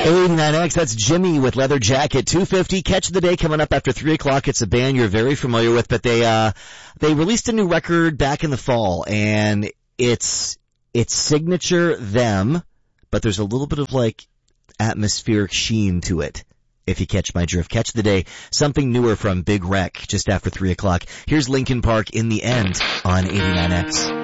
89X, that's Jimmy with Leather Jacket. 250, Catch of the Day coming up after 3 o'clock. It's a band you're very familiar with, but they released a new record back in the fall, and it's signature them, but there's a little bit of like atmospheric sheen to it, if you catch my drift. Catch the Day, something newer from Big Wreck just after 3 o'clock. Here's Linkin Park, In the End, on 89X.